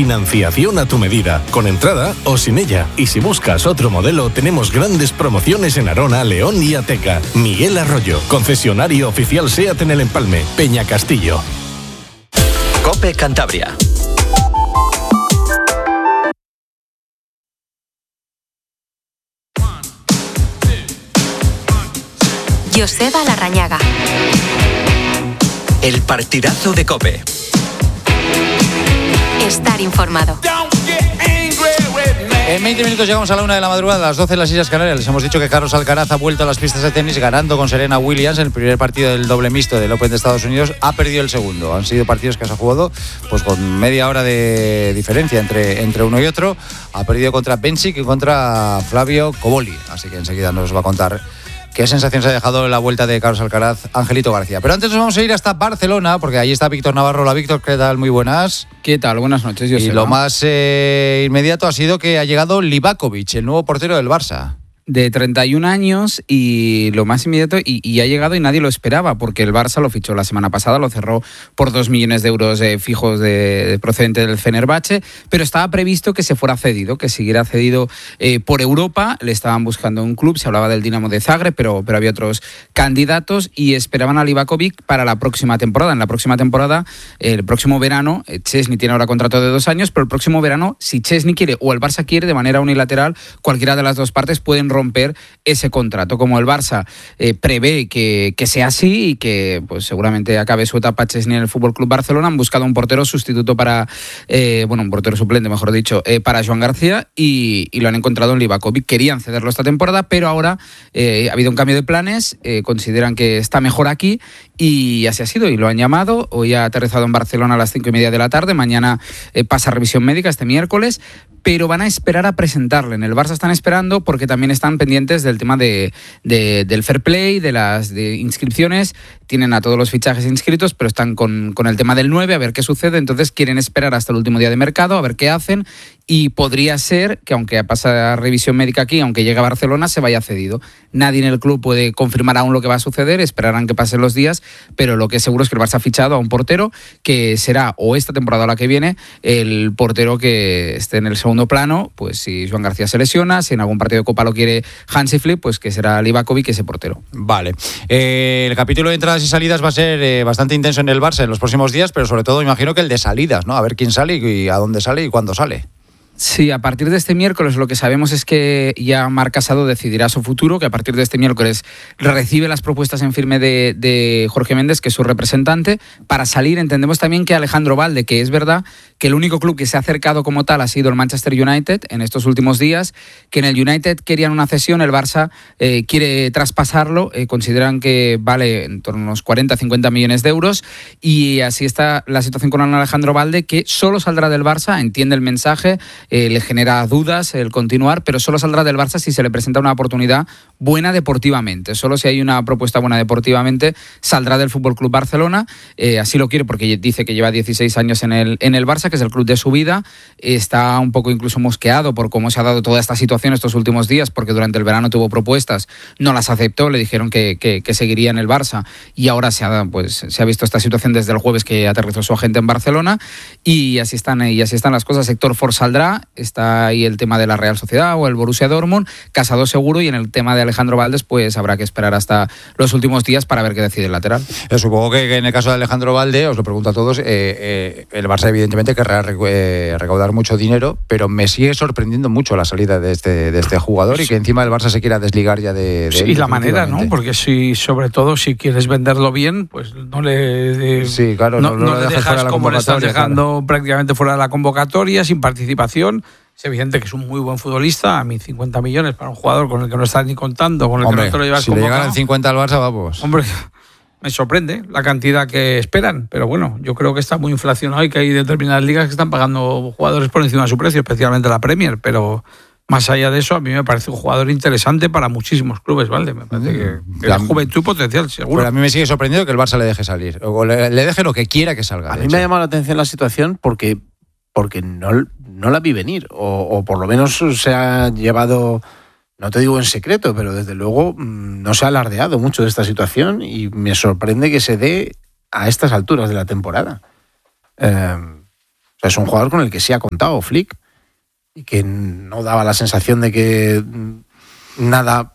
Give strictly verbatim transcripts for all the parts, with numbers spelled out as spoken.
Financiación a tu medida, con entrada o sin ella. Y si buscas otro modelo, tenemos grandes promociones en Arona, León y Ateca. Miguel Arroyo, concesionario oficial SEAT en El Empalme, Peña Castillo. COPE Cantabria. Joseba Larrañaga. El partidazo de COPE. Estar informado. En veinte minutos llegamos a la una de la madrugada, a las doce en las Islas Canarias. Les hemos dicho que Carlos Alcaraz ha vuelto a las pistas de tenis ganando con Serena Williams en el primer partido del doble mixto del Open de Estados Unidos. Ha perdido el segundo. Han sido partidos que se ha jugado pues con media hora de diferencia entre, entre uno y otro. Ha perdido contra Bencic y contra Flavio Cobolli. Así que enseguida nos va a contar qué sensación se ha dejado la vuelta de Carlos Alcaraz, Angelito García. Pero antes nos vamos a ir hasta Barcelona, porque ahí está Víctor Navarro. Hola, Víctor, ¿qué tal? Muy buenas. ¿Qué tal? Buenas noches. Yo y sé, lo ¿no? más eh, inmediato ha sido que ha llegado Livakovic, el nuevo portero del Barça. De treinta y un años y lo más inmediato, y, y ha llegado y nadie lo esperaba, porque el Barça lo fichó la semana pasada, lo cerró por dos millones de euros eh, fijos de, de procedente del Fenerbahce, pero estaba previsto que se fuera cedido, que siguiera cedido eh, por Europa. Le estaban buscando un club, se hablaba del Dinamo de Zagreb, pero, pero había otros candidatos y esperaban a Livakovic para la próxima temporada. En la próxima temporada, eh, el próximo verano, eh, Chesney tiene ahora contrato de dos años, pero el próximo verano, si Chesney quiere o el Barça quiere, de manera unilateral, cualquiera de las dos partes pueden romper ese contrato. Como el Barça eh, prevé que, que sea así y que pues seguramente acabe su etapa Chesney en el Fútbol Club Barcelona, han buscado un portero sustituto para, eh, bueno, un portero suplente, mejor dicho, eh, para Joan García y, y lo han encontrado en Livakovic. Querían cederlo esta temporada, pero ahora eh, ha habido un cambio de planes, eh, consideran que está mejor aquí y así ha sido y lo han llamado. Hoy ha aterrizado en Barcelona a las cinco y media de la tarde, mañana eh, pasa revisión médica este miércoles, pero van a esperar a presentarle. En el Barça están esperando porque también están pendientes del tema de, de, del fair play, de las de inscripciones. Tienen a todos los fichajes inscritos, pero están con, con el tema del nueve, a ver qué sucede. Entonces quieren esperar hasta el último día de mercado, a ver qué hacen. Y podría ser que, aunque pasa revisión médica aquí, aunque llegue a Barcelona, se vaya cedido. Nadie en el club puede confirmar aún lo que va a suceder, esperarán que pasen los días, pero lo que es seguro es que el Barça ha fichado a un portero que será, o esta temporada o la que viene, el portero que esté en el segundo plano. Pues si Joan García se lesiona, si en algún partido de Copa lo quiere Hansi Flick, pues que será Livakovic ese portero. Vale. Eh, el capítulo de entradas y salidas va a ser eh, bastante intenso en el Barça en los próximos días, pero sobre todo imagino que el de salidas, ¿no? A ver quién sale y a dónde sale y cuándo sale. Sí, a partir de este miércoles lo que sabemos es que ya Marc Casado decidirá su futuro, que a partir de este miércoles recibe las propuestas en firme de, de Jorge Méndez, que es su representante, para salir. Entendemos también que Alejandro Balde, que es verdad que el único club que se ha acercado como tal ha sido el Manchester United en estos últimos días, que en el United querían una cesión, el Barça eh, quiere traspasarlo, eh, consideran que vale en torno a unos cuarenta a cincuenta millones de euros, y así está la situación con Alejandro Balde, que solo saldrá del Barça, entiende el mensaje, Eh, le genera dudas el continuar, pero solo saldrá del Barça si se le presenta una oportunidad buena deportivamente. Solo si hay una propuesta buena deportivamente saldrá del Fútbol Club Barcelona. Eh, así lo quiere porque dice que lleva dieciséis años en el, en el Barça, que es el club de su vida. Está un poco incluso mosqueado por cómo se ha dado toda esta situación estos últimos días, porque durante el verano tuvo propuestas, no las aceptó, le dijeron que, que, que seguiría en el Barça, y ahora se ha, pues, se ha visto esta situación desde el jueves que aterrizó su agente en Barcelona, y así están, y así están las cosas. Héctor Ford saldrá. Está ahí el tema de la Real Sociedad o el Borussia Dortmund, Casado seguro, y en el tema de Alejandro Baldes pues habrá que esperar hasta los últimos días para ver qué decide el lateral. Eh, supongo que en el caso de Alejandro Balde, os lo pregunto a todos, eh, eh, el Barça evidentemente querrá eh, recaudar mucho dinero, pero me sigue sorprendiendo mucho la salida de este, de este jugador y que encima el Barça se quiera desligar ya de, de sí, él. Y la manera, ¿no? Porque si, sobre todo si quieres venderlo bien, pues no le, sí, claro, no, no, no le dejas fuera como le estás dejando, claro, prácticamente fuera de la convocatoria, sin participación. Es evidente que es un muy buen futbolista. A mí cincuenta millones para un jugador con el que no estás ni contando, con el Hombre, que no te lo llevas si convocado. le llegaran cincuenta al Barça, vamos. Hombre, me sorprende la cantidad que esperan, pero bueno, yo creo que está muy inflacionado y que hay determinadas ligas que están pagando jugadores por encima de su precio, especialmente la Premier, pero más allá de eso, a mí me parece un jugador interesante para muchísimos clubes, ¿vale? Me parece que, que la juventud y potencial, seguro. Pero a mí me sigue sorprendiendo que el Barça le deje salir, o le, le deje lo que quiera que salga. A mí me ha llamado la atención la situación porque, porque no, no la vi venir, o, o por lo menos se ha llevado, no te digo en secreto, pero desde luego no se ha alardeado mucho de esta situación y me sorprende que se dé a estas alturas de la temporada. Eh, sea, es un jugador con el que sí ha contado Flick y que no daba la sensación de que nada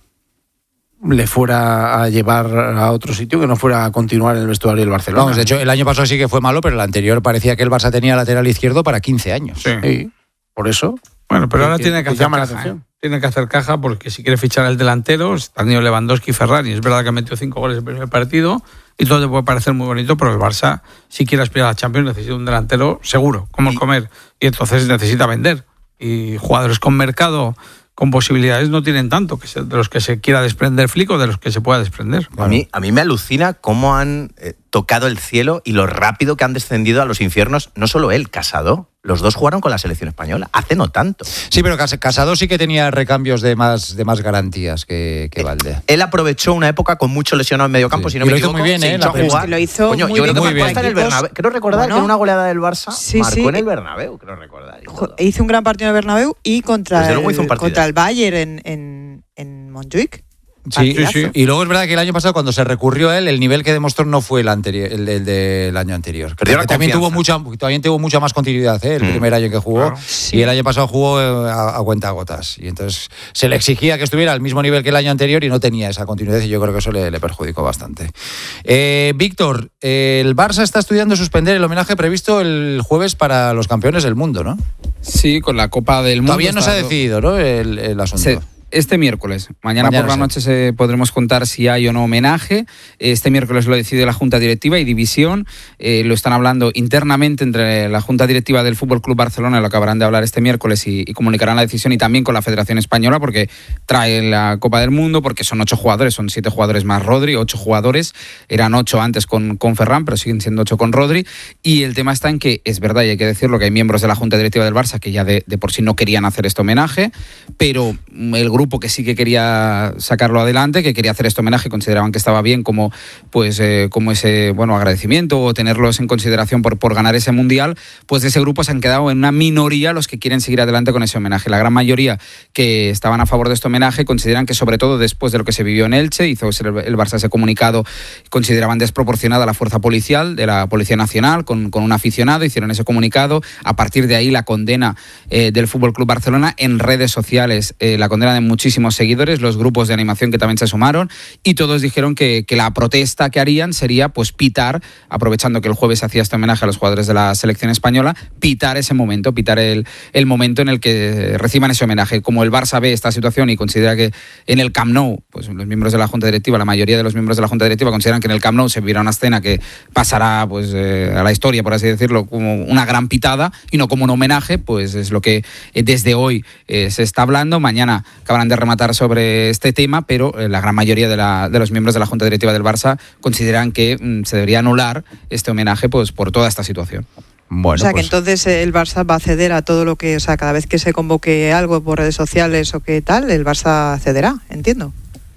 le fuera a llevar a otro sitio, que no fuera a continuar en el vestuario del Barcelona. Vamos, de hecho, el año pasado sí que fue malo, pero el anterior parecía que el Barça tenía lateral izquierdo para quince años. Sí. Sí, por eso. Bueno, pero ahora que, tiene que, que hacer llama la caja, atención. ¿eh? Tiene que hacer caja porque si quiere fichar al delantero, están Lewandowski y Ferran, y es verdad que ha metido cinco goles en el primer partido, y todo te puede parecer muy bonito, pero el Barça, si quiere aspirar a la Champions, necesita un delantero seguro, como el comer, y entonces necesita vender. Y jugadores con mercado, con posibilidades, no tienen tanto, que de los que se quiera desprender Flick o de los que se pueda desprender. A mí, a mí me alucina cómo han eh, tocado el cielo y lo rápido que han descendido a los infiernos, no solo él, Casado. Los dos jugaron con la selección española, hace no tanto. Sí, pero Casado sí que tenía recambios de más, de más garantías que, que Valde. Él aprovechó una época con mucho lesionado en medio campo, sí. si no y me lo equivoco, hizo muy bien, se ¿eh? hinchó a jugar. Es que lo hizo Coño, muy yo bien. creo que Muy marcó hasta en el bien. Bernabéu. Creo recordar Bueno, que en una goleada del Barça sí, marcó sí. en el Bernabéu, creo recordar. Hizo un gran partido en el Bernabéu y contra, Desde luego el, hizo un partido. contra el Bayern en, en, en Montjuic. Sí, Partidazo. sí, sí. Y luego es verdad que el año pasado, cuando se recurrió a él, el nivel que demostró no fue el anterior, el, el del año anterior. Perdió la Que también tuvo confianza. mucha, también tuvo mucha más continuidad, ¿eh? El Mm. primer año que jugó. Claro. Y el año pasado jugó eh, a, a cuentagotas. Y entonces se le exigía que estuviera al mismo nivel que el año anterior y no tenía esa continuidad. Y yo creo que eso le, le perjudicó bastante. Eh, Víctor, eh, el Barça está estudiando suspender el homenaje previsto el jueves para los campeones del mundo, ¿no? Sí, con la Copa del Mundo. Todavía no se ha está- decidido, ¿no? El, el asunto. Se- Este miércoles. Mañana, Mañana por la sí. noche se podremos contar si hay o no homenaje. Este miércoles lo decide la Junta Directiva y División. Eh, lo están hablando internamente entre la Junta Directiva del Fútbol Club Barcelona, lo acabarán de hablar este miércoles y, y comunicarán la decisión, y también con la Federación Española, porque trae la Copa del Mundo, porque son ocho jugadores, son siete jugadores más Rodri, ocho jugadores. Eran ocho antes con, con Ferran, pero siguen siendo ocho con Rodri. Y el tema está en que, es verdad, y hay que decirlo, que hay miembros de la Junta Directiva del Barça que ya de, de por sí no querían hacer este homenaje, pero el grupo que sí que quería sacarlo adelante, que quería hacer este homenaje, consideraban que estaba bien como, pues, eh, como ese bueno agradecimiento o tenerlos en consideración por, por ganar ese mundial, pues de ese grupo se han quedado en una minoría los que quieren seguir adelante con ese homenaje. La gran mayoría que estaban a favor de este homenaje consideran que, sobre todo después de lo que se vivió en Elche, hizo el Barça ese comunicado, consideraban desproporcionada la fuerza policial de la Policía Nacional con, con un aficionado, hicieron ese comunicado. A partir de ahí la condena eh, del Fútbol Club Barcelona en redes sociales, eh, la condena de muchísimos seguidores, los grupos de animación que también se sumaron, y todos dijeron que, que la protesta que harían sería pues pitar, aprovechando que el jueves se hacía este homenaje a los jugadores de la selección española, pitar ese momento, pitar el, el momento en el que reciban ese homenaje. Como el Barça ve esta situación y considera que en el Camp Nou, pues los miembros de la Junta Directiva, la mayoría de los miembros de la Junta Directiva consideran que en el Camp Nou se vivirá una escena que pasará pues eh, a la historia, por así decirlo, como una gran pitada y no como un homenaje, pues es lo que eh, desde hoy eh, se está hablando. Mañana acabarán de rematar sobre este tema, pero eh, la gran mayoría de, la, de los miembros de la Junta Directiva del Barça consideran que mm, se debería anular este homenaje pues por toda esta situación. Bueno, o sea, pues, que entonces el Barça va a ceder a todo lo que, o sea, cada vez que se convoque algo por redes sociales o qué tal, el Barça cederá, entiendo.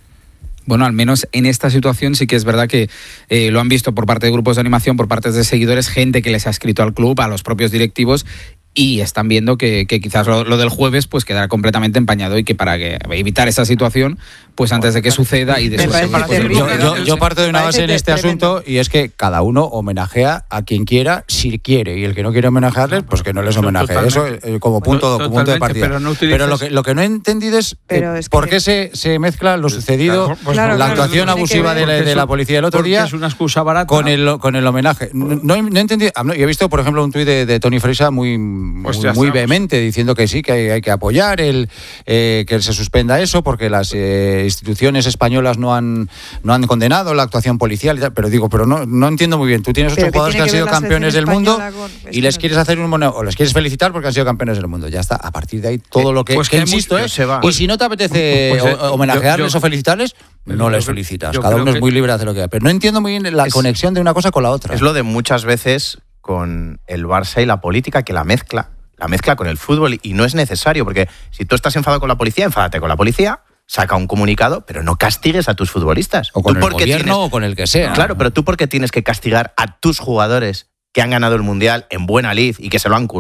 Bueno, al menos en esta situación sí que es verdad que eh, lo han visto por parte de grupos de animación, por parte de seguidores, gente que les ha escrito al club, a los propios directivos, y están viendo que, que quizás lo, lo del jueves pues quedará completamente empañado y que para que, evitar esa situación, pues antes de que suceda y después... parece después terrible. yo, yo, yo parto de una Parece base en este tremendo. asunto, y es que cada uno homenajea a quien quiera, si quiere, y el que no quiere homenajearles, pues que no les homenajee. Eso eh, como punto, como punto de Totalmente, partida. pero no utilices- Pero lo que, lo que no he entendido es, Pero eh, es que- por qué se, se mezcla lo sucedido, Claro, pues Claro, la claro, actuación tiene que abusiva ver. de la, Porque de es la un- policía el otro porque día es una excusa barata. con el, con el homenaje. No, no he no he entendido. ah, no, Yo he visto, por ejemplo, un tuit de, de Tony Fresa muy, Pues muy, ya muy estamos. vehemente, diciendo que sí, que hay, hay que apoyar el eh, que se suspenda eso, porque las eh, instituciones españolas no han no han condenado la actuación policial y tal. Pero digo, pero no, no entiendo muy bien. Tú tienes ocho Pero ¿qué jugadores que tiene han que sido ver la campeones del selección mundo española con- y es les que quieres no- hacer un mono- o les quieres felicitar porque han sido campeones del mundo. Ya está. A partir de ahí todo lo que, Pues que que hay insisto, mucho- ¿eh? se va. Y si no te apetece Pues, eh, o- homenajearles yo- yo- o felicitarles, no yo les creo- felicitas. yo Cada creo uno es que- muy libre de hacer lo que quiera. Pero no entiendo muy bien la Es- conexión de una cosa con la otra. Es lo de muchas veces con el Barça y la política, que la mezcla, la mezcla con el fútbol, y no es necesario, porque si tú estás enfadado con la policía, enfádate con la policía, saca un comunicado, pero no castigues a tus futbolistas. O con Tú el porque gobierno tienes- o con el que sea. Claro, pero tú porque tienes que castigar a tus jugadores que han ganado el Mundial en buena lid y que se lo han currado.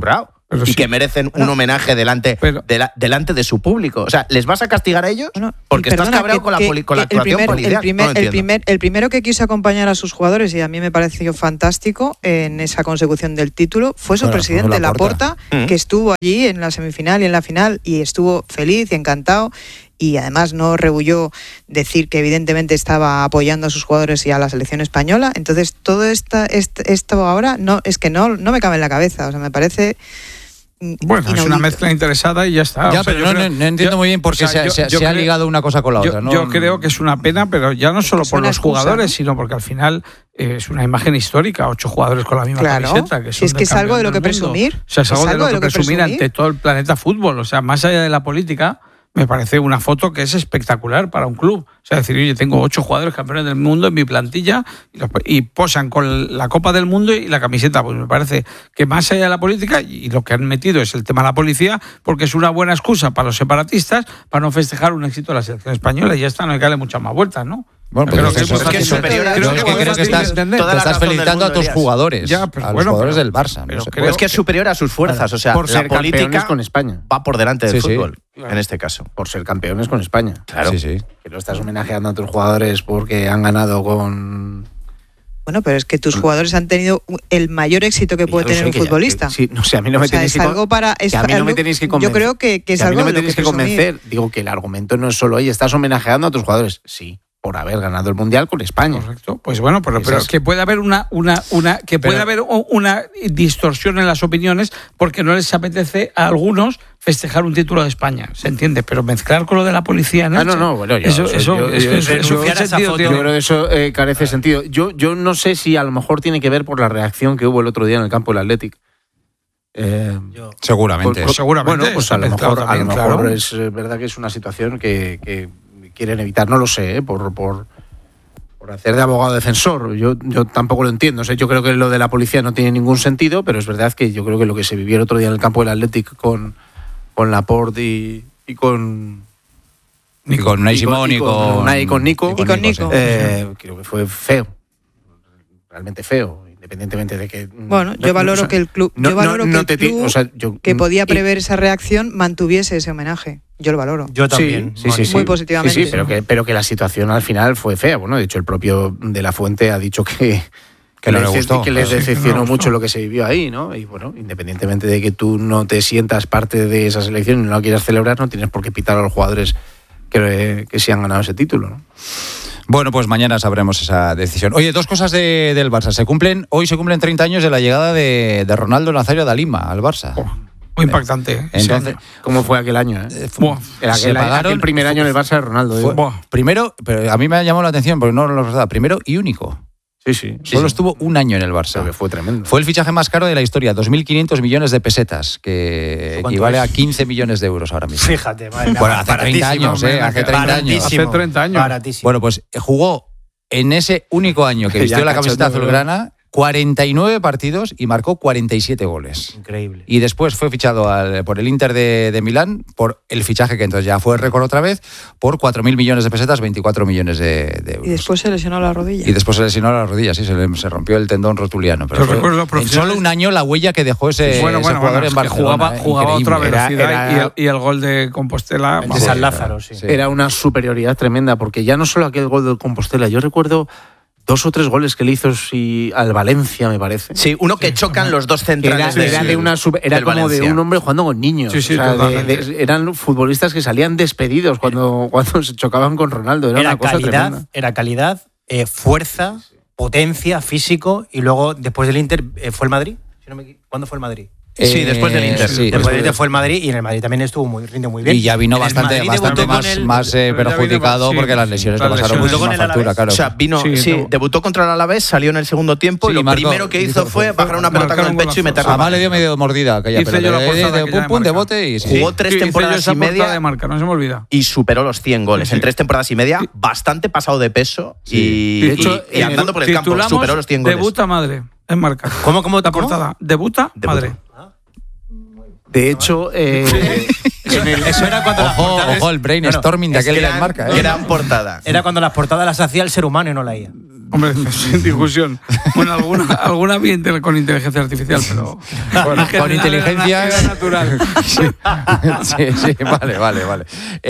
Pero y sí. que merecen un homenaje delante, Pero- de la- delante de su público. O sea, ¿les vas a castigar a ellos? Bueno, Porque y estás perdona, cabreado que- con la, que- poli- con la que el actuación primer- policial. El, primer, No lo el, entiendo. primer, el primero que quiso acompañar a sus jugadores, y a mí me pareció fantástico en esa consecución del título, fue su Bueno, presidente, fue Laporta. Laporta, Mm. que estuvo allí en la semifinal y en la final y estuvo feliz y encantado. Y además no rehuyó decir que evidentemente estaba apoyando a sus jugadores y a la selección española. Entonces, todo esta, este, esto ahora no es que no, no me cabe en la cabeza. O sea, me parece. Bueno, es una inaudito. mezcla interesada y ya está. Ya, O sea, pero yo no, creo- no- no entiendo yo- muy bien por qué o sea, se, yo- se- yo se ha creo- ligado una cosa con la Yo, otra. ¿no? yo creo que es una pena, pero ya no solo Es por una los excusa, jugadores, ¿no? sino porque al final eh, es una imagen histórica, ocho jugadores con la misma Claro. camiseta. Que Si son es que del es algo de lo campeón que del mundo. presumir. O sea, es algo, de, lo que presumir, presumir. ante todo el planeta fútbol. O sea, más allá de la política, me parece una foto que es espectacular para un club. O sea, decir, oye, tengo ocho jugadores campeones del mundo en mi plantilla y, los- y posan con la Copa del Mundo y la camiseta. Pues me parece que más allá de la política, y lo que han metido es el tema de la policía, porque es una buena excusa para los separatistas para no festejar un éxito de la selección española. Y ya está, no hay que darle muchas más vueltas, ¿no? Bueno, Creo pues que eso es es muy que es fácil. superior a- Yo Creo es que que es creo que fácil estás, entender. Toda te la estás razón del felicitando mundo, a tus Elías. jugadores, Ya, pero a los bueno, jugadores pero- del Barça. pero no sé. creo Pero es que es superior a sus fuerzas. O sea, por la ser política campeones con España. va por delante del Sí, sí. fútbol, en este caso. Por ser campeones con España. Claro. Sí, sí. Que no estás homenajeando a tus jugadores porque han ganado con... Bueno, pero es que tus jugadores han tenido el mayor éxito que puede Yo sé tener un que ya- futbolista. que- sí, no sé, a mí no me O sea, tenéis es que con- algo para. Es que a mí no algo- me tenéis que Yo convencer. creo que, que es Que a mí algo no me de lo tenéis que que presumir. convencer. Digo que el argumento no es solo, oye, estás homenajeando a tus jugadores. Sí, por haber ganado el Mundial con España. Correcto. Pues bueno, pero, pero Esas- que puede haber una, una, una que puede Pero- haber o- una distorsión en las opiniones porque no les apetece a algunos festejar un título de España, se entiende, pero mezclar con lo de la policía, ¿no? Ah, no, no, bueno, yo- eso, eso- eso, yo- eso- yo- eso- yo- eso- ¿qué esa sentido foto- tiene? Yo creo que eso eh, carece de sentido. Yo, yo no sé si a lo mejor tiene que ver por la reacción que hubo el otro día en el campo del Athletic. Eh, Yo- Seguramente. por- seguramente, Bueno, pues está a lo mezclado mejor, a lo también, mejor claro. es eh, verdad que es una situación que, que quieren evitar. No lo sé, eh, por, por, por hacer de abogado defensor. Yo, yo tampoco lo entiendo. O sea, yo creo que lo de la policía no tiene ningún sentido, pero es verdad que yo creo que lo que se vivió el otro día en el campo del Athletic con, con Laporte y, y con... Y con Unai y con- Simón y y con, con Unai y con Nico. Y con Nico. sí. Eh, creo que fue feo. Realmente feo, independientemente de que... Bueno, yo no- valoro o sea, que el club, no- yo valoro no- no que te el ti- club o sea, yo- que podía y- prever esa reacción mantuviese ese homenaje. Yo lo valoro. Yo también. Sí, sí, sí, sí. Muy positivamente. Sí, sí, pero que, pero que la situación al final fue fea. Bueno, de hecho, el propio De La Fuente ha dicho que, Que no les le de- gustó. que les Sí, que no le decepcionó gustó. mucho lo que se vivió ahí, ¿no? Y bueno, independientemente de que tú no te sientas parte de esa selección y no la quieras celebrar, no tienes por qué pitar a los jugadores que, que sí han ganado ese título, ¿no? Bueno, pues mañana sabremos esa decisión. Oye, dos cosas de- del Barça. Se cumplen, hoy se cumplen treinta años de la llegada de, de Ronaldo Nazario da Lima al Barça. Oh, muy impactante. ¿eh? Entonces, ¿Cómo fue aquel año? Eh? Buah. Era se aquel, pagaron- aquel primer año en el Barça de Ronaldo. fue- digo. Buah. primero, pero a mí me ha llamado la atención porque no lo recordaba. Primero y único. Sí, sí. sí, Solo sí. estuvo un año en el Barça. Creo que fue tremendo. Fue el fichaje más caro de la historia, dos mil quinientos millones de pesetas, que ¿Cuánto equivale es? a quince millones de euros ahora mismo. Fíjate, madre mía, Bueno, hace treinta baratísimo, años, ¿eh? Hace treinta años. baratísimo, Hace treinta años. Baratísimo. Bueno, pues eh, jugó en ese único año que Ya vistió la camiseta cachondo, azulgrana cuarenta y nueve partidos y marcó cuarenta y siete goles. Increíble. Y después fue fichado al- por el Inter de, de Milán por el fichaje que entonces ya fue récord otra vez por cuatro mil millones de pesetas, veinticuatro millones de, de euros. Y después se lesionó la rodilla. Y después se lesionó la rodilla, sí, se, le- se rompió el tendón rotuliano. Pero Yo fue- recuerdo los en profesionales- solo un año la huella que dejó ese, bueno, ese bueno, jugador bueno, en es que Barcelona. jugaba, eh, jugaba a otra increíble. Era- velocidad era- y, el, y el gol de Compostela. El de vamos, San Lázaro, sí. Sí. Era una superioridad tremenda, porque ya no solo aquel gol del Compostela, yo recuerdo dos o tres goles que le hizo sí, al Valencia, me parece. Sí, uno que chocan los dos Que centrales era, era del- de una super- era del como Valencia. de un hombre jugando con niños. Sí, sí, O sea, de- totalmente. de- eran futbolistas que salían despedidos cuando, cuando se chocaban con Ronaldo. Era, Era una cosa calidad, tremenda. era calidad, eh, fuerza, potencia, físico, y luego después del Inter eh, fue el Madrid. Si no me equi- ¿Cuándo fue el Madrid? Sí, después del Inter. sí, después del después Inter fue el Madrid y en el Madrid también estuvo muy rinde muy bien. Y ya vino En el bastante, Madrid bastante debutó más, con el- más eh, Pero ya perjudicado vino- sí, porque las lesiones las le pasaron lesiones. muchísima Con el factura, Alavés. claro. O sea, vino, Sí, sí, no. debutó contra el Alavés, salió en el segundo tiempo Sí, y lo marcó. primero que hizo Hizo- fue fue- bajar una pelota marcar con el un pecho y golazo. meterla. Además le dio medio mordida aquella Hice pelota. yo la de- portada de- que ya pum, de pum, de marca. bote y sí. Jugó tres Sí, hice yo temporadas esa y media portada de marca, no se me olvida. y superó los cien goles Sí, sí. en tres temporadas y media, bastante pasado de peso y, De hecho, y- y en andando el- por el campo, Titulamos superó los cien goles. Debuta madre, en marca. ¿Cómo, cómo, La cómo? portada. Debuta, Debuta. madre. De hecho, eh, en el- Eso era cuando las Ojo, portadas- ojo el brainstorming de es aquel que día Gran, en marca. ¿eh? gran portada. Era cuando las portadas las hacía el ser humano y no la I A. Hombre, sin discusión. Bueno, alguna, alguna bien con inteligencia artificial, pero... Bueno, con inteligencia natural. Sí, sí, sí, vale, vale, vale.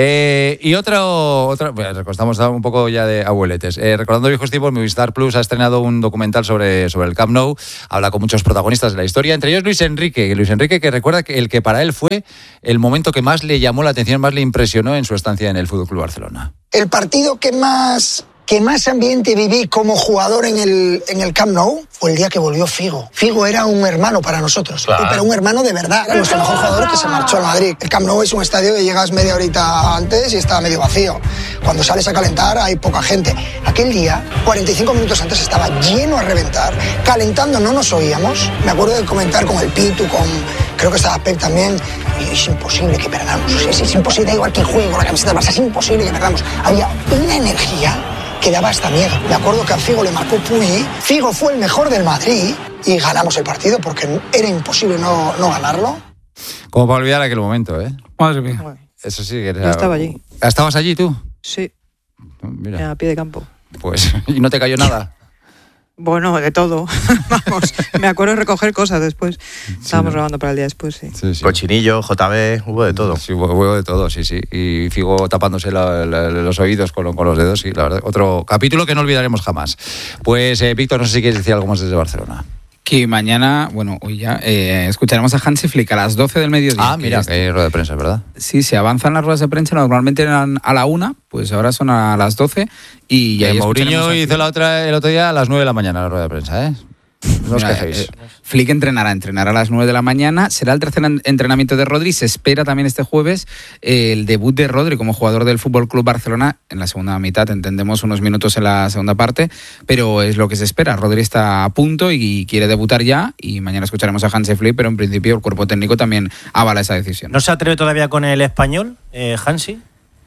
Eh, y otro, otra, bueno, estamos un poco ya de abueletes. Eh, recordando viejos tiempos, Movistar Plus ha estrenado un documental sobre, sobre el Camp Nou. Habla con muchos protagonistas de la historia, entre ellos Luis Enrique. Luis Enrique que recuerda que el que para él fue el momento que más le llamó la atención, más le impresionó en su estancia en el F C Barcelona. El partido que más, que más ambiente viví como jugador en el, en el Camp Nou fue el día que volvió Figo. Figo era un hermano para nosotros, claro. Pero un hermano de verdad. Era nuestro mejor jugador que se marchó al Madrid. El Camp Nou es un estadio que llegas media horita antes y está medio vacío. Cuando sales a calentar hay poca gente. Aquel día, cuarenta y cinco minutos antes, estaba lleno a reventar. Calentando no nos oíamos. Me acuerdo de comentar con el Pitu, con... creo que estaba Pep también. Y es imposible que perdamos. Es, es imposible, da igual que juegue con la camiseta del Barça, es imposible que perdamos. Había una energía que daba hasta miedo. Me acuerdo que a Figo le marcó Puy. Figo fue el mejor del Madrid y ganamos el partido porque era imposible no, no ganarlo. Como para olvidar aquel momento, ¿eh? Madre mía. Eso sí que era... Yo estaba allí. ¿Estabas allí tú? Sí. Mira. A pie de campo. Pues, ¿y no te cayó nada? Bueno, de todo. Vamos, me acuerdo de recoger cosas después. Estábamos sí, grabando para el día después, sí. Sí, sí. Cochinillo, J B, hubo de todo. Sí, hubo, hubo de todo, sí, sí. Y Figo tapándose la, la, los oídos con, con los dedos, sí, la verdad. Otro capítulo que no olvidaremos jamás. Pues, eh, Víctor, no sé si quieres decir algo más desde Barcelona. Que mañana, bueno, hoy ya, eh, escucharemos a Hansi Flick a las doce del mediodía. Ah, mira, que hay rueda de prensa, ¿verdad? Sí, se avanzan las ruedas de prensa, normalmente eran a la una, pues ahora son a las doce. Y ya eh, Mourinho hizo la otra, el otro día a las nueve de la mañana la rueda de prensa, ¿eh? No os quejéis. Eh, Flick entrenará, entrenará a las nueve de la mañana. Será el tercer entrenamiento de Rodri. Se espera también este jueves eh, el debut de Rodri como jugador del F C Barcelona en la segunda mitad. Entendemos unos minutos en la segunda parte, pero es lo que se espera. Rodri está a punto y quiere debutar ya. Y mañana escucharemos a Hansi Flick, pero en principio el cuerpo técnico también avala esa decisión. ¿No se atreve todavía con el español, eh, Hansi?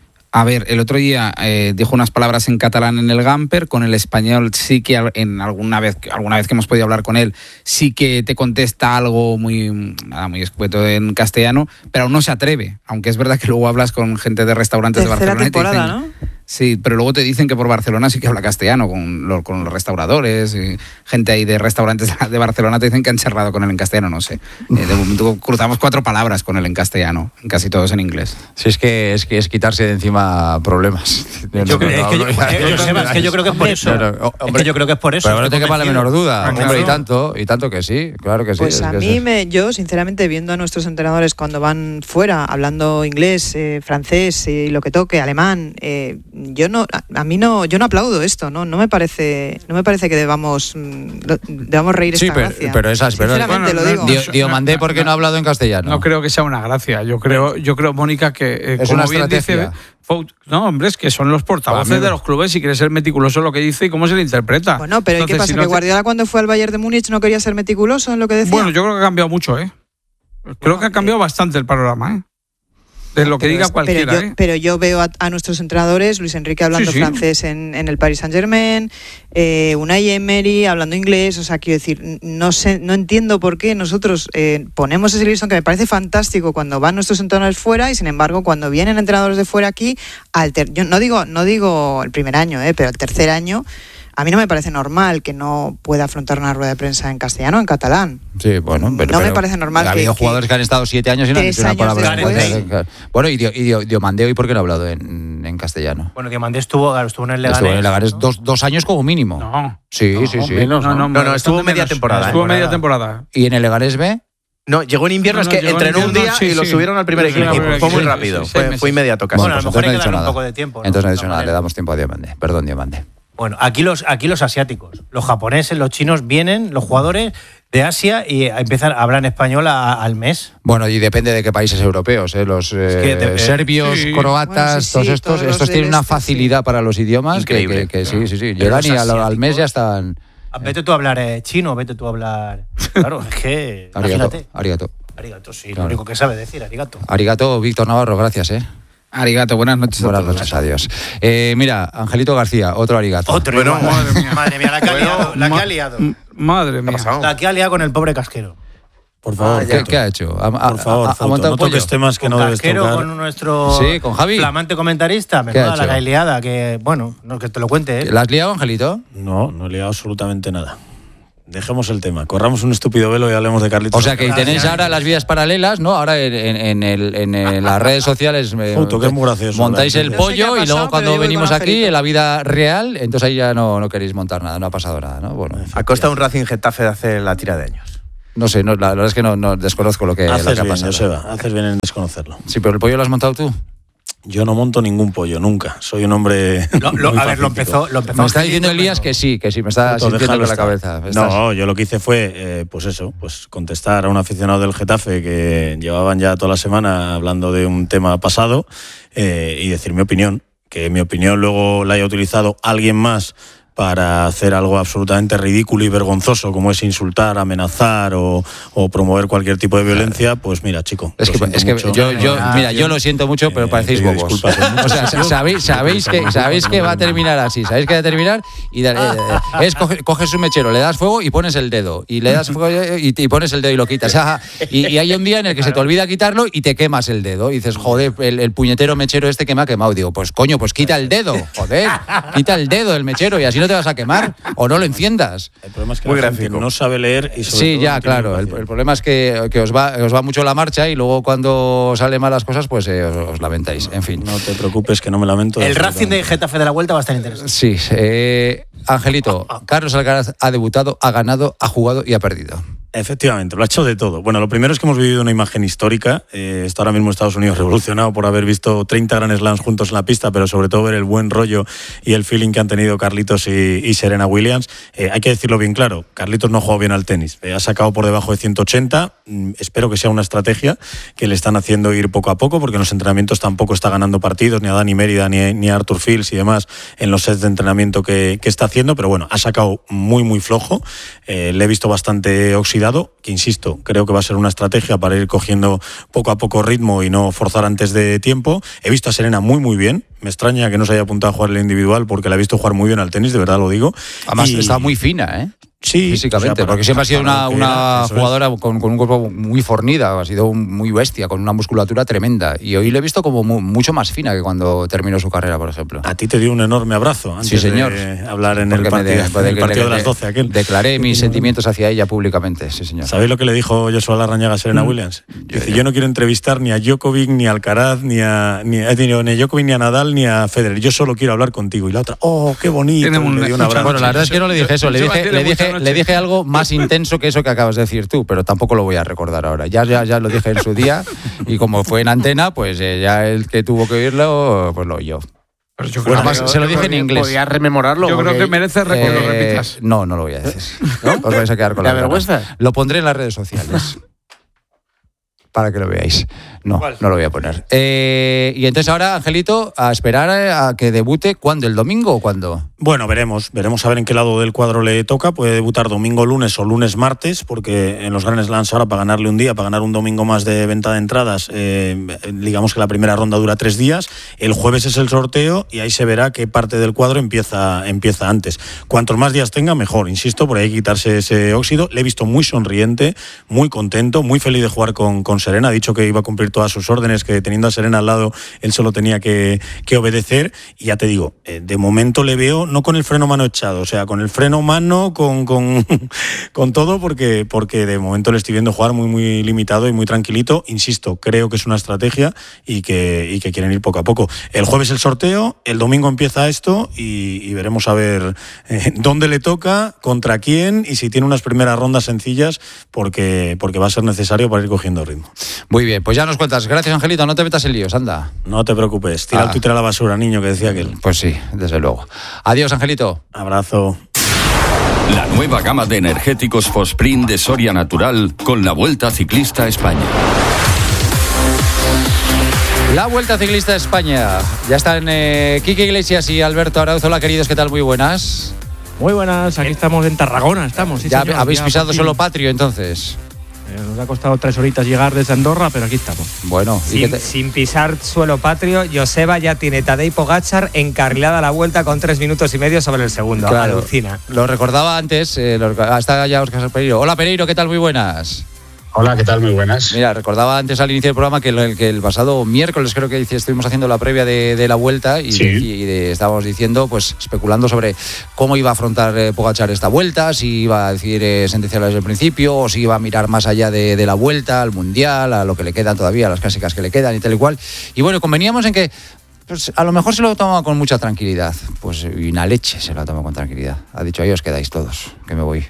A ver, el otro día eh, dijo unas palabras en catalán en el Gamper, con el español sí que en alguna vez, alguna vez que hemos podido hablar con él, sí que te contesta algo muy, nada, muy escueto en castellano, pero aún no se atreve, aunque es verdad que luego hablas con gente de restaurantes Tercera de Barcelona temporada, y te dicen, ¿no? Sí, pero luego te dicen que por Barcelona sí que habla castellano, con, lo, con los restauradores, y gente ahí de restaurantes de Barcelona te dicen que han charlado con él en castellano, no sé. Eh, de momento cruzamos cuatro palabras con él en castellano, casi todos en inglés. Sí, es que es, que es quitarse de encima problemas. Yo creo que yo creo que es por eso. Pero, es que yo creo que es por eso. Pero no te quepa la menor duda. Ah, Hombre, claro. y tanto, y tanto que sí, claro que sí. Pues es a que mí, es... me, yo sinceramente, viendo a nuestros entrenadores cuando van fuera, hablando inglés, eh, francés y eh, lo que toque, alemán, eh, yo no, a, a mí no, yo no aplaudo esto, no, no me parece, no me parece que debamos, debamos reír sí, esta pero, gracia. pero esas, pero sinceramente bueno, lo digo. no, no, Dio, Diomandé, ¿por qué no ha hablado en castellano? No creo que sea una gracia. Yo creo, yo creo, Mónica, que eh, es como una bien estrategia. dice, no, hombre, es que son los portavoces Para mí, de los clubes y quiere ser meticuloso en lo que dice y cómo se le interpreta. Bueno, pero ¿y qué Entonces, pasa? si ¿Que no te- Guardiola cuando fue al Bayern de Múnich no quería ser meticuloso en lo que decía? Bueno, yo creo que ha cambiado mucho, ¿eh? Creo Bueno, que ha cambiado eh, bastante el panorama, ¿eh? De lo que Pero diga es- cualquiera, pero yo, ¿eh? pero yo veo a, a nuestros entrenadores, Luis Enrique hablando Sí, sí. francés en, en el Paris Saint-Germain, eh, Unai Emery hablando inglés, o sea, quiero decir, no sé, no entiendo por qué nosotros eh, ponemos ese listón que me parece fantástico cuando van nuestros entrenadores fuera y sin embargo cuando vienen entrenadores de fuera aquí, al ter- yo no digo, no digo el primer año, eh, pero el tercer año, a mí no me parece normal que no pueda afrontar una rueda de prensa en castellano o en catalán. Sí, bueno, pero, No me pero parece normal Ha que- habido que jugadores que han estado siete años y no han tres dicho una años palabra en después- inglés. Bueno, y, Dio, y Dio, Diomandé, ¿y por qué no ha hablado en, en castellano? Bueno, Diomandé estuvo, claro, estuvo en el Leganés. Estuvo en el Leganés dos, dos años como mínimo. No. Sí, No, sí, sí. menos, No, no, No, no, estuvo bastante media menos. temporada, Estuvo ¿eh? media temporada. ¿Y en el Leganés B? No, llegó en invierno, No, no, es que llegó en entrenó un invierno, día sí, y lo sí. subieron al primer Lo subieron equipo. al primer Fue muy equipo, rápido, sí, sí, fue, seis fue meses. inmediato casi. Bueno, a lo pues mejor hay entonces que no ha darle dicho un nada. poco de tiempo, ¿no? Entonces no ha De dicho alguna nada, le manera. damos tiempo a Diomandé. Perdón, Diomandé. Bueno, aquí los, aquí los asiáticos, los japoneses, los chinos, vienen, los jugadores de Asia y empiezan a hablar español a- al mes. Bueno, y depende de qué países europeos, ¿eh? Los eh, que de- eh, serbios, sí. croatas, Bueno, sí, sí, todos estos, todos los estos tienen del una este, facilidad para los idiomas que, Increíble. que- que sí, sí, sí. Pero Llegan los y al, al asiáticos- mes ya están. Vete tú a hablar eh, chino, vete tú a hablar... Claro, es que... Arigato, Imagínate. arigato. Arigato, sí, Claro. lo único que sabe decir, arigato. Arigato, Víctor Navarro, gracias, ¿eh? Arigato, buenas noches a Buenas todos. noches, adiós. Eh, mira, Angelito García, otro arigato. Otro Bueno, igual. madre mía. Madre mía, la que ha liado. La que ha liado. M- Madre mía. pasado? La que ha liado con el pobre casquero. Por favor. Ah, ¿Qué, ¿Qué ha hecho? ¿Ha, Por favor, ha, ha montado no pollo? toques temas que con no debes Casquero, tocar. con nuestro Sí, con Javi. flamante comentarista. Me ¿Qué ha la hecho? gaileada, que bueno, no, que te lo cuente. ¿eh? ¿La has liado, Angelito? No, no he liado absolutamente nada. Dejemos el tema, corramos un estúpido velo y hablemos de Carlitos. O sea que tenéis ahora las vías paralelas, ¿no? Ahora en, en, en, el, en el, las redes sociales eh, Puto, que es muy gracioso, montáis el no sé qué ha pollo y pasado, luego pero cuando yo voy venimos con aquí Angelito. en la vida real, entonces ahí ya no, no queréis montar nada, no ha pasado nada, ¿no? Bueno, A costa de un Racing Getafe de hace la tira de años. no sé, no, la, la verdad es que no, no desconozco lo que, lo Haces que ha bien, pasado. Joseba, haces bien en desconocerlo. Sí, pero el pollo lo has montado tú. Yo no monto ningún pollo, nunca. Soy un hombre. Lo- lo- muy a ver, lo pacífico. empezó, lo empezó Me está Angelito, diciendo Elías pero- que sí, que sí, me está Puto, sintiendo déjalo con la estar. cabeza. Estás- No, yo lo que hice fue, eh, pues eso, pues contestar a un aficionado del Getafe que llevaban ya toda la semana hablando de un tema pasado eh, y decir mi opinión. Que mi opinión luego la haya utilizado alguien más para hacer algo absolutamente ridículo y vergonzoso, como es insultar, amenazar o, o promover cualquier tipo de violencia, pues mira, chico. Es lo que, siento es que mucho. yo, yo, Ah, mira, yo lo siento mucho, pero eh, parecéis pido bobos. disculpas por mucho. O sea, sabéis, sabéis que, sabéis que va a terminar así, sabéis que va a terminar y dale, eh, es coge- coges un mechero, le das fuego y pones el dedo, y le das fuego y, y pones el dedo y lo quitas. Ajá. Y, y hay un día en el que se te olvida quitarlo y te quemas el dedo. Y dices, joder, el, el puñetero mechero este que me ha quemado. Digo, pues coño, pues quita el dedo, joder, quita el dedo del mechero y así no te vas a quemar o no lo enciendas. El problema es que Muy la gente gráfico. no sabe leer y sobre Sí, todo ya, no tiene claro. El, educación. el problema es que, que os, va, os va mucho la marcha y luego cuando salen malas cosas, pues eh, os, os lamentáis. En fin. No te preocupes, que no me lamento. El Racing de absolutamente. Getafe de la Vuelta va a estar interesante. Sí, eh, Angelito, Carlos Alcaraz ha debutado, ha ganado, ha jugado y ha perdido. Efectivamente, lo ha hecho de todo. Bueno, lo primero es que hemos vivido una imagen histórica. Eh, está ahora mismo Estados Unidos revolucionado por haber visto treinta Grand Slams juntos en la pista, pero sobre todo ver el buen rollo y el feeling que han tenido Carlitos y, y Serena Williams. Eh, hay que decirlo bien claro, Carlitos no ha jugado bien al tenis. Eh, ha sacado por debajo de ciento ochenta. Mm, espero que sea una estrategia que le están haciendo ir poco a poco, porque en los entrenamientos tampoco está ganando partidos, ni a Dani Mérida, ni, ni a Arthur Fields y demás, en los sets de entrenamiento que, que está haciendo. Pero bueno, ha sacado muy, muy flojo. Eh, le he visto bastante oxidado. Que insisto, creo que va a ser una estrategia para ir cogiendo poco a poco ritmo y no forzar antes de tiempo. He visto a Serena muy muy bien. Me extraña que no se haya apuntado a jugar el individual, porque la he visto jugar muy bien al tenis, de verdad lo digo. Además, Y- está muy fina, ¿eh? Sí, Físicamente, o sea, para- porque siempre ha sido una, para lo que una era, eso es. jugadora con, con un cuerpo muy fornida, ha sido un- muy bestia, con una musculatura tremenda. Y hoy le he visto como mu- mucho más fina que cuando terminó su carrera, por ejemplo. A ti te dio un enorme abrazo antes Sí, señor. de hablar en el Porque me partido, de- en el de- partido de de- las doce aquel. Declaré mis sentimientos hacia ella públicamente, sí, señor. ¿Sabéis lo que le dijo Joshua Larrañaga a Serena Williams? Dice, yo no quiero entrevistar ni a Djokovic, ni a Alcaraz, ni a, ni, a, ni a Djokovic, ni a Nadal, ni a Federer. Yo solo quiero hablar contigo. Y la otra, oh, qué bonito. Tiene un- le dio un abrazo. Bueno, la verdad es que no le dije eso, le Seba dije, tiene le mucha dije, noche. le dije algo más intenso que eso que acabas de decir tú, pero tampoco lo voy a recordar ahora. Ya, ya, ya lo dije en su día y como fue en antena, pues eh, ya el que tuvo que oírlo, pues lo oyó. Pero yo Bueno, creo además, que- se lo Yo dije creo en que inglés. Podías rememorarlo. yo creo porque- que merece que lo Eh, repitas. no, no lo voy a decir. Os vais a quedar con ¿Te la verdad. avergüenza? Lo pondré en las redes sociales. Para que lo veáis. No, no lo voy a poner. Eh, y entonces ahora, Angelito, a esperar a que debute. ¿Cuándo? ¿El domingo o cuándo? Bueno, veremos. Veremos a ver en qué lado del cuadro le toca. Puede debutar domingo, lunes o lunes, martes, porque en los Grand Slams ahora, para ganarle un día, para ganar un domingo más de venta de entradas, eh, digamos que la primera ronda dura tres días. El jueves es el sorteo y ahí se verá qué parte del cuadro empieza, empieza antes. Cuantos más días tenga, mejor, insisto, por ahí hay que quitarse ese óxido. Le he visto muy sonriente, muy contento, muy feliz de jugar con, con Serena. Ha dicho que iba a cumplir todas sus órdenes, que teniendo a Serena al lado, él solo tenía que, que obedecer. Y ya te digo, eh, de momento le veo no con el freno mano echado, o sea, con el freno mano, con, con, con todo, porque, porque de momento le estoy viendo jugar muy, muy limitado y muy tranquilito. Insisto, creo que es una estrategia y que, y que quieren ir poco a poco. El jueves el sorteo, el domingo empieza esto y, y veremos a ver eh, dónde le toca, contra quién y si tiene unas primeras rondas sencillas, porque, porque va a ser necesario para ir cogiendo ritmo. Muy bien, pues ya nos cuentas. Gracias, Angelito. No te metas en líos, anda. No te preocupes, tira Ah. el Twitter a la basura, niño, que decía aquel. Pues sí, desde luego. Adiós, Angelito. Abrazo. La nueva gama de energéticos Fosprint de Soria Natural con la Vuelta Ciclista a España. La Vuelta Ciclista a España. Ya están eh, Quique Iglesias y Alberto Arauz. Hola, queridos, ¿qué tal? Muy buenas. Muy buenas, aquí estamos en Tarragona, estamos. Sí, ya señor, habéis ya pisado por fin. solo patrio, entonces. Eh, nos ha costado tres horitas llegar desde Andorra, pero aquí estamos. Bueno, ¿y qué Sin, te- sin pisar suelo patrio, Joseba ya tiene Tadej Pogačar encarrilada a la vuelta con tres minutos y medio sobre el segundo. Claro, Alucina. lo recordaba antes. Eh, lo- ah, está ya Óscar Pereiro. Hola, Pereiro, ¿qué tal? Muy buenas. Hola, ¿qué tal? Muy buenas. Mira, recordaba antes al inicio del programa que el, que el pasado miércoles creo que estuvimos haciendo la previa de, de la Vuelta y, sí. de, y de, estábamos diciendo, pues especulando sobre cómo iba a afrontar eh, Pogačar esta Vuelta, si iba a decir eh, sentenciarla desde el principio o si iba a mirar más allá de, de la Vuelta, al Mundial, a lo que le quedan todavía, a las clásicas que le quedan y tal y cual. Y bueno, conveníamos en que pues, a lo mejor se lo toma con mucha tranquilidad. Pues y una leche se lo toma con tranquilidad. Ha dicho, ahí os quedáis todos, que me voy.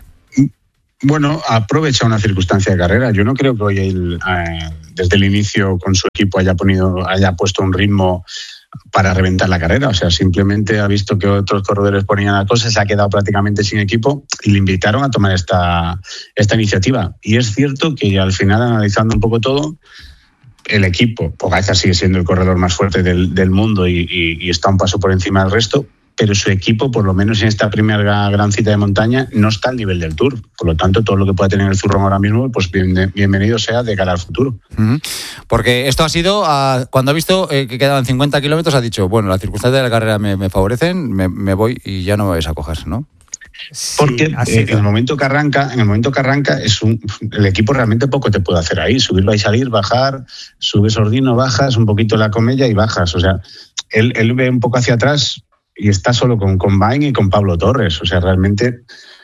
Bueno, aprovecha una circunstancia de carrera. Yo no creo que hoy él, eh, desde el inicio con su equipo haya, ponido, haya puesto un ritmo para reventar la carrera. O sea, simplemente ha visto que otros corredores ponían la cosa, se ha quedado prácticamente sin equipo y le invitaron a tomar esta, esta iniciativa. Y es cierto que al final, analizando un poco todo, el equipo, Pogačar sigue siendo el corredor más fuerte del, del mundo y, y, y está un paso por encima del resto, pero su equipo, por lo menos en esta primera gran cita de montaña, no está al nivel del Tour. Por lo tanto, todo lo que pueda tener el Zurrón ahora mismo, pues bien, bienvenido sea de cara al futuro. Uh-huh. Porque esto ha sido, uh, cuando ha visto eh, que quedaban cincuenta kilómetros, ha dicho, bueno, las circunstancias de la carrera me, me favorecen, me, me voy y ya no me vais a coger, ¿no? Porque sí, eh, en el momento que arranca, en el momento que arranca, es un, el equipo realmente poco te puede hacer ahí. Subirlo y salir, bajar, subes Ordino, bajas, un poquito la Comella y bajas. O sea, él, él ve un poco hacia atrás y está solo con, con Bain y con Pablo Torres. O sea, realmente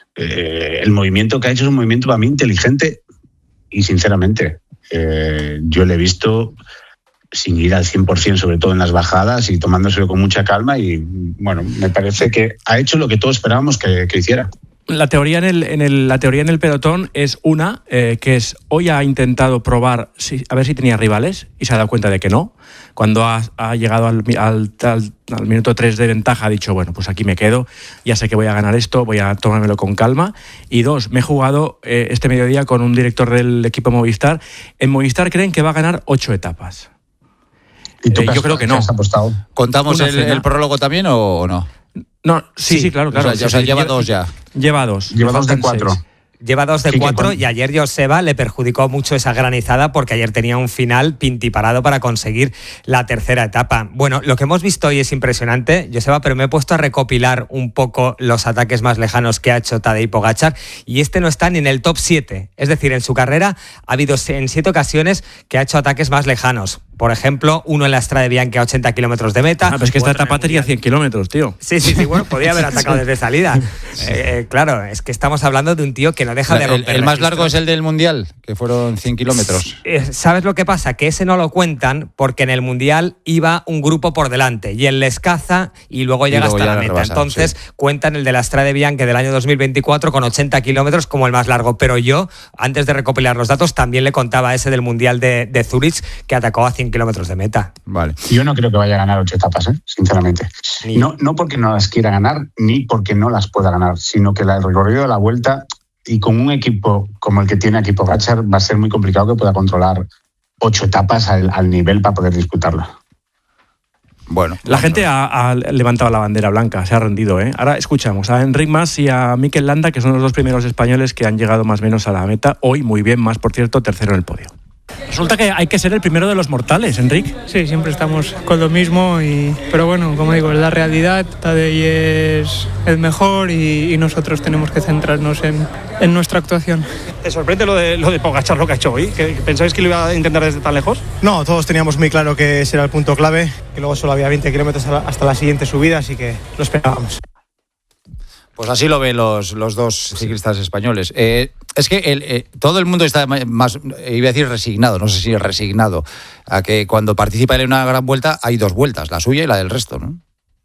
eh, el movimiento que ha hecho es un movimiento para mí inteligente y sinceramente eh, yo le he visto sin ir al cien por ciento, sobre todo en las bajadas y tomándoselo con mucha calma y bueno, me parece que ha hecho lo que todos esperábamos que, que hiciera. La teoría en el, en el, la teoría en el pelotón es una, eh, que es hoy ha intentado probar si, a ver si tenía rivales y se ha dado cuenta de que no. Cuando ha, ha llegado al, al, al, al minuto tres de ventaja ha dicho, bueno, pues aquí me quedo, ya sé que voy a ganar esto, voy a tomármelo con calma. Y dos, me he jugado eh, este mediodía con un director del equipo Movistar. En Movistar creen que va a ganar ocho etapas. ¿Y tú eh, yo creo que no. ¿Contamos el, el prólogo también o no? No, sí, sí, sí, claro, claro. O sea, o sea, lleva dos ya. Lleva dos. Lleva dos de cuatro. Seis. Lleva dos de cuatro y ayer Joseba le perjudicó mucho esa granizada porque ayer tenía un final pintiparado para conseguir la tercera etapa. Bueno, lo que hemos visto hoy es impresionante, Joseba, pero me he puesto a recopilar un poco los ataques más lejanos que ha hecho Tadej Pogačar y este no está ni en el top siete. Es decir, en su carrera ha habido en siete ocasiones que ha hecho ataques más lejanos. Por ejemplo, uno en la Strade Bianche a ochenta kilómetros de meta. Ah, pero es que esta etapa tenía cien kilómetros, tío. Sí, sí, sí, bueno, podía haber atacado desde salida. Eh, claro, es que estamos hablando de un tío que no deja de romper. El, el más largo es el del Mundial, que fueron cien kilómetros. ¿Sabes lo que pasa? Que ese no lo cuentan porque en el Mundial iba un grupo por delante y él les caza y luego llega y luego hasta la meta. Rebasa, Entonces sí. cuentan el de la Strade Bianche del año dos mil veinticuatro con ochenta kilómetros como el más largo. Pero yo, antes de recopilar los datos, también le contaba ese del Mundial de, de Zurich que atacó a cien kilómetros de meta. Vale. Yo no creo que vaya a ganar ocho etapas, ¿eh? Sinceramente. Ni... No, no porque no las quiera ganar ni porque no las pueda ganar, sino que el recorrido de la Vuelta y con un equipo como el que tiene aquí Pogačar va a ser muy complicado que pueda controlar ocho etapas al, al nivel para poder disputarla. Bueno, la gente ha, ha levantado la bandera blanca, se ha rendido, ¿eh? Ahora escuchamos a Enric Mas y a Mikel Landa, que son los dos primeros españoles que han llegado más o menos a la meta. Hoy, muy bien, Mas, por cierto, tercero en el podio. Resulta que hay que ser el primero de los mortales, Enric. Sí, siempre estamos con lo mismo, y, pero bueno, como digo, es la realidad. Tadej es el mejor y, y nosotros tenemos que centrarnos en, en nuestra actuación. ¿Te sorprende lo de, lo de Pogačar, lo que ha hecho hoy? ¿Que ¿Pensáis que lo iba a intentar desde tan lejos? No, todos teníamos muy claro que ese era el punto clave, que luego solo había veinte kilómetros hasta la siguiente subida, así que lo esperábamos. Pues así lo ven los, los dos ciclistas españoles. Eh, es que el, eh, todo el mundo está más, iba a decir resignado, no sé si resignado, a que cuando participa en una gran vuelta hay dos vueltas, la suya y la del resto, ¿no?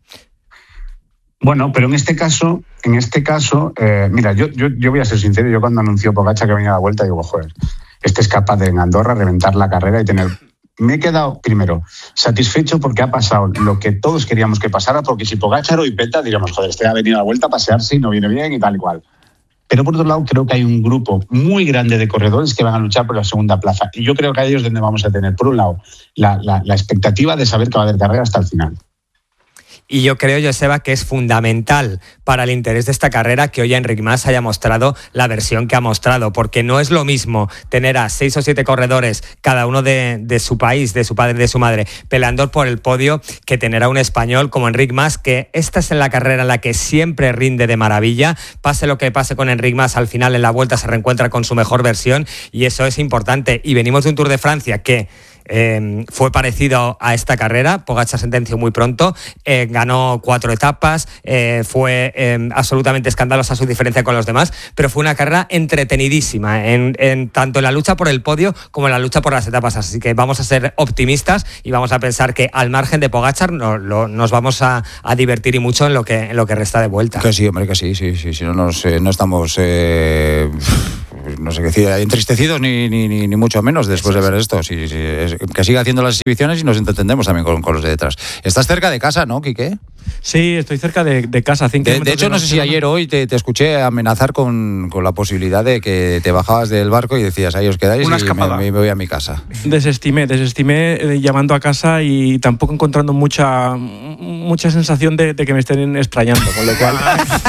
Bueno, pero en este caso, en este caso, eh, mira, yo, yo, yo voy a ser sincero, yo cuando anunció Pogačar que venía a la vuelta, digo, joder, este es capaz de en Andorra reventar la carrera y tener... Me he quedado, primero, satisfecho porque ha pasado lo que todos queríamos que pasara, porque si Pogačar hoy peta, diríamos, joder, este ha venido a la vuelta a pasearse y no viene bien y tal y cual. Pero por otro lado, creo que hay un grupo muy grande de corredores que van a luchar por la segunda plaza. Y yo creo que a ellos es donde vamos a tener, por un lado, la, la, la expectativa de saber que va a haber carrera hasta el final. Y yo creo, Joseba, que es fundamental para el interés de esta carrera que hoy Enric Mas haya mostrado la versión que ha mostrado, porque no es lo mismo tener a seis o siete corredores, cada uno de, de su país, de su padre y de su madre, peleando por el podio, que tener a un español como Enric Mas, que esta es la carrera en la que siempre rinde de maravilla. Pase lo que pase con Enric Mas, al final en la vuelta se reencuentra con su mejor versión, y eso es importante. Y venimos de un Tour de Francia que Eh, fue parecido a esta carrera. Pogačar sentenció muy pronto, eh, ganó cuatro etapas, eh, fue eh, absolutamente escandalosa su diferencia con los demás, pero fue una carrera entretenidísima en, en tanto en la lucha por el podio como en la lucha por las etapas, así que vamos a ser optimistas y vamos a pensar que al margen de Pogačar no, lo, nos vamos a, a divertir y mucho en lo que, en lo que resta de vuelta. Que sí, hombre, que sí, sí, sí, si no, nos, eh, no estamos eh, no sé qué decir, entristecidos ni, ni, ni, ni mucho menos después de ver esto. Sí, sí, es, que siga haciendo las exhibiciones y nos entendemos también con, con los de detrás. Estás cerca de casa, ¿no, Quique? Sí, estoy cerca de, de casa. Cinco de, de hecho, no sé si ayer o hoy te, te escuché amenazar con, con la posibilidad de que te bajabas del barco y decías, ahí os quedáis Una y escapada. me, me voy a mi casa. Desestimé, desestimé eh, llamando a casa y tampoco encontrando mucha mucha sensación de, de que me estén extrañando, con lo cual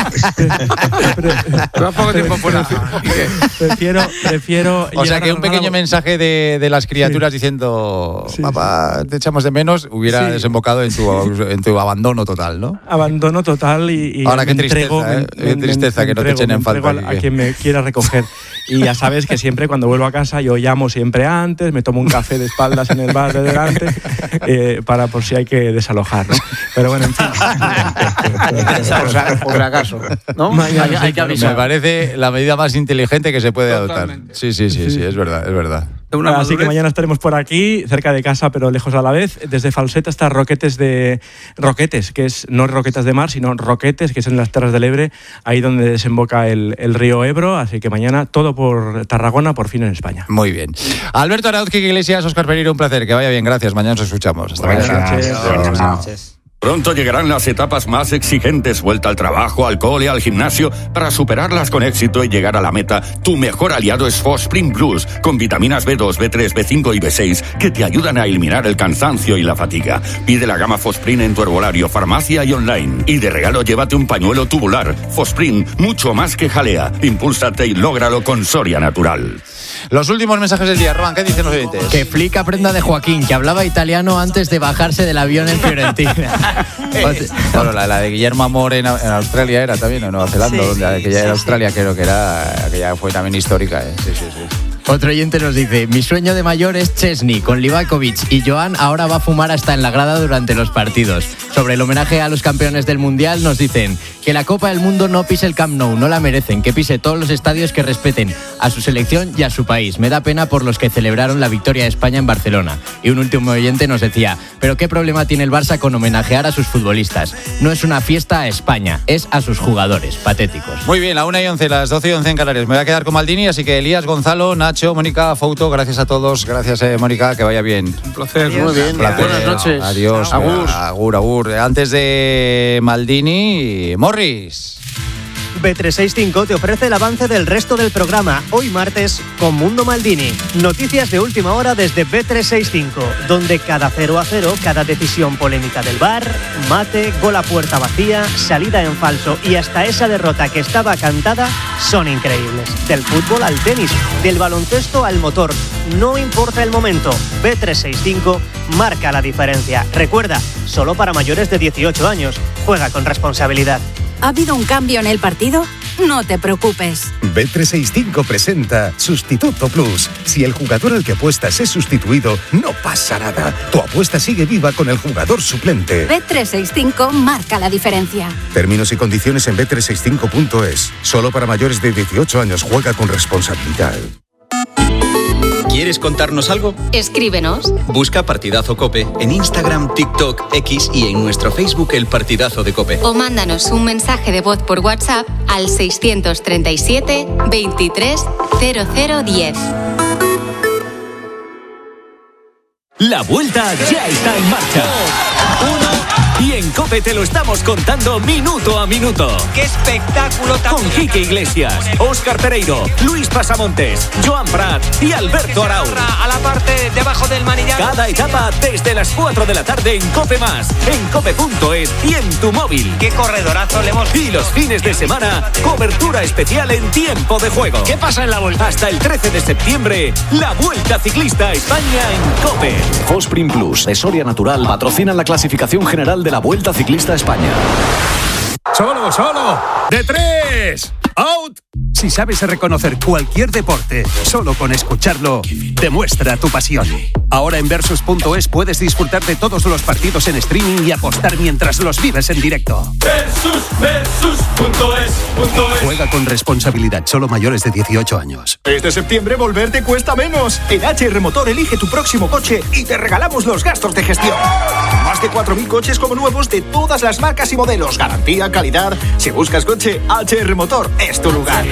Pero poco tiempo fuera. prefiero, prefiero O sea llegar que a un una- pequeño mensaje de, de las criaturas sí. diciendo, Sí, papá, te echamos de menos, hubiera Sí. desembocado en tu, en tu abandono total, ¿no? abandono total y, y Ahora, me qué tristeza, entrego, ¿eh? me- Qué me- tristeza me que no te entrego, echen en me entrego falta, a, a Quique. quien me quiera recoger. Y ya sabes que siempre cuando vuelvo a casa yo llamo siempre antes, me tomo un café de espaldas en el bar de delante eh, para por si hay que desalojar, ¿no? Pero bueno, en fin. Por, por acaso, ¿no? Mañana hay, hay que Me avisar. parece la medida más inteligente que se puede adoptar. Totalmente. Sí, sí, sí, sí, es verdad, es verdad. Una Así que madurez. mañana estaremos por aquí, cerca de casa, pero lejos a la vez. Desde Falset hasta Roquetes de Roquetes, que es no Roquetas de Mar, sino Roquetes, que es en las Terras del Ebre, ahí donde desemboca el, el río Ebro. Así que mañana todo por Tarragona, por fin en España. Muy bien. Alberto Arauz, Quique Iglesias, Óscar Pereira, un placer. Que vaya bien, gracias. Mañana nos escuchamos. Hasta Buenas mañana. noches. Adiós. Buenas noches. Pronto llegarán las etapas más exigentes, vuelta al trabajo, al cole, al gimnasio. Para superarlas con éxito y llegar a la meta, tu mejor aliado es Fosprin Plus, con vitaminas B dos, B tres, B cinco y B seis, que te ayudan a eliminar el cansancio y la fatiga. Pide la gama Fosprin en tu herbolario, farmacia y online. Y de regalo llévate un pañuelo tubular. Fosprin, mucho más que jalea. Impúlsate y lógralo con Soria Natural. Los últimos mensajes del día, Roman, ¿qué dicen los oyentes? Que Flick aprenda de Joaquín, que hablaba italiano antes de bajarse del avión en Fiorentina. Bueno, la, la de Guillermo Amor en, en Australia era también, en Nueva Zelanda, Sí, donde aquella sí, era sí. Australia, creo que era, aquella fue también histórica. ¿eh? Sí, sí, sí. Otro oyente nos dice, mi sueño de mayor es Chesney con Livakovic y Joan ahora va a fumar hasta en la grada durante los partidos. Sobre el homenaje a los campeones del Mundial nos dicen que la Copa del Mundo no pise el Camp Nou, no la merecen, que pise todos los estadios que respeten a su selección y a su país. Me da pena por los que celebraron la victoria de España en Barcelona. Y un último oyente nos decía, pero ¿qué problema tiene el Barça con homenajear a sus futbolistas? No es una fiesta a España, es a sus jugadores, patéticos. Muy bien, la una y once, las doce y once en Canarias. Me voy a quedar con Maldini, así que Elías, Gonzalo, Nacho, Mónica, Fouto, gracias a todos. Gracias, eh, Mónica, que vaya bien. Un placer. Adiós. Muy bien, Placer. buenas noches. Adiós. Agur. Agur, agur. Antes de Maldini, Morris. B trescientos sesenta y cinco te ofrece el avance del resto del programa, hoy martes, con Mundo Maldini. Noticias de última hora desde B trescientos sesenta y cinco, donde cada cero a cero, cada decisión polémica del V A R, mate, gol a puerta vacía, salida en falso y hasta esa derrota que estaba cantada, son increíbles. Del fútbol al tenis, del baloncesto al motor, no importa el momento, B trescientos sesenta y cinco marca la diferencia. Recuerda, solo para mayores de dieciocho años, juega con responsabilidad. ¿Ha habido un cambio en el partido? No te preocupes. B trescientos sesenta y cinco presenta Sustituto Plus. Si el jugador al que apuestas es sustituido, no pasa nada. Tu apuesta sigue viva con el jugador suplente. B trescientos sesenta y cinco marca la diferencia. Términos y condiciones en B trescientos sesenta y cinco punto es. Solo para mayores de dieciocho años. Juega con responsabilidad. ¿Quieres contarnos algo? Escríbenos. Busca Partidazo Cope en Instagram, TikTok, X y en nuestro Facebook El Partidazo de Cope. O mándanos un mensaje de voz por WhatsApp al seiscientos treinta y siete, veintitrés, cero cero diez. La vuelta ya está en marcha. Uno Y en COPE te lo estamos contando minuto a minuto. ¡Qué espectáculo! Con Quique Iglesias, Óscar Pereiro, Luis Pasamontes, Joan Prat y Alberto Arau. A la parte debajo del manillar. Cada etapa desde las cuatro de la tarde en COPE Más, en cope punto es y en tu móvil. ¡Qué corredorazo le hemos... Y los fines de semana, cobertura especial en tiempo de juego. ¿Qué pasa en la Vuelta? Hasta el trece de septiembre, la Vuelta Ciclista a España en COPE. Fosprin Plus de Soria Natural patrocinan la clasificación general de la Vuelta Ciclista a España. Solo, solo, de tres, out. Si sabes reconocer cualquier deporte, solo con escucharlo, demuestra tu pasión. Ahora en Versus punto es puedes disfrutar de todos los partidos en streaming y apostar mientras los vives en directo. Versus, Versus punto es, punto es. Juega con responsabilidad, solo mayores de dieciocho años. Este septiembre volverte cuesta menos. En H R Motor elige tu próximo coche y te regalamos los gastos de gestión. Más de cuatro mil coches como nuevos de todas las marcas y modelos. Garantía, calidad. Si buscas coche, H R Motor es tu lugar.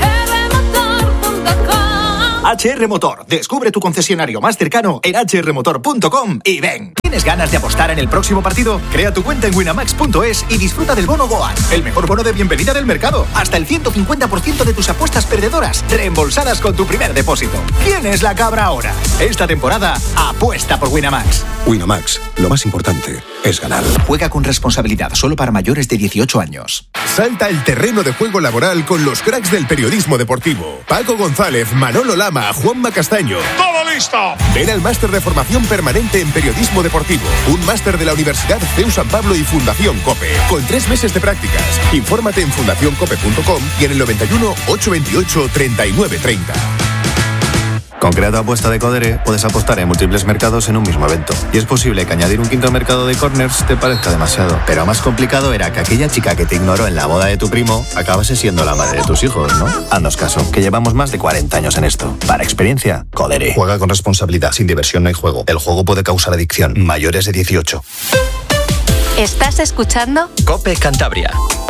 H R Motor. Descubre tu concesionario más cercano en h r motor punto com y ven. ¿Tienes ganas de apostar en el próximo partido? Crea tu cuenta en winamax punto es y disfruta del bono Goal, el mejor bono de bienvenida del mercado. Hasta el ciento cincuenta por ciento de tus apuestas perdedoras reembolsadas con tu primer depósito. ¿Quién es la cabra ahora? Esta temporada, apuesta por Winamax. Winamax, lo más importante es ganar. Juega con responsabilidad, solo para mayores de dieciocho años. Salta el terreno de juego laboral con los cracks del periodismo deportivo. Paco González, Manolo Lama, Juanma Castaño. ¡Todo listo! Ven al máster de formación permanente en periodismo deportivo. Un máster de la Universidad C E U San Pablo y Fundación COPE. Con tres meses de prácticas. Infórmate en fundación cope punto com y en el noventa y uno, ochocientos veintiocho, treinta y nueve treinta. Con Crea tu apuesta de Codere puedes apostar en múltiples mercados en un mismo evento. Y es posible que añadir un quinto mercado de corners te parezca demasiado. Pero más complicado era que aquella chica que te ignoró en la boda de tu primo acabase siendo la madre de tus hijos, ¿no? Haznos caso, que llevamos más de cuarenta años en esto. Para experiencia, Codere. Juega con responsabilidad. Sin diversión no hay juego. El juego puede causar adicción. Mayores de dieciocho. ¿Estás escuchando? COPE Cantabria.